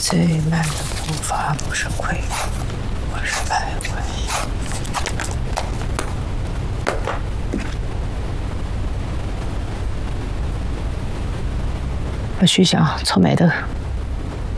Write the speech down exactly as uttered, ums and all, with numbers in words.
最慢的步伐不是魁梧，而是徘徊。我徐翔，臭美的。